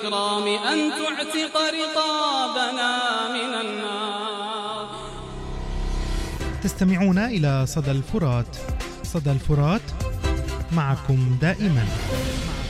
الإكرام أن تعتق رقابنا من النار. تستمعون إلى صدى الفرات. صدى الفرات معكم دائما.